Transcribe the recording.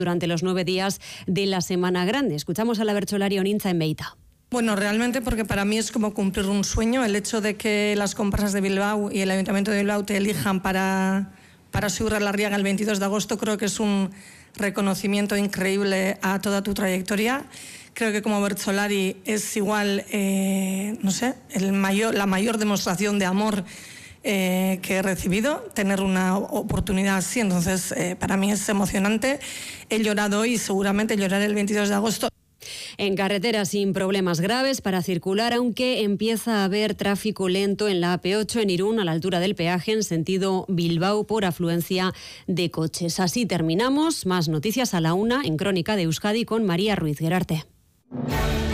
durante los 9 días de la Semana Grande. Escuchamos a la bertsolari Onintza en Beita. Bueno, realmente porque para mí es como cumplir un sueño el hecho de que las comparsas de Bilbao y el Ayuntamiento de Bilbao te elijan para subir a la Riaga el 22 de agosto. Creo que es un reconocimiento increíble a toda tu trayectoria. Creo que como bertsolari es igual, la mayor demostración de amor que he recibido, tener una oportunidad así. Entonces, para mí es emocionante. He llorado hoy y seguramente lloraré el 22 de agosto. En carretera sin problemas graves para circular, aunque empieza a haber tráfico lento en la AP8 en Irún, a la altura del peaje en sentido Bilbao por afluencia de coches. Así terminamos. Más noticias a la 1 en Crónica de Euskadi con María Ruiz Gerarte.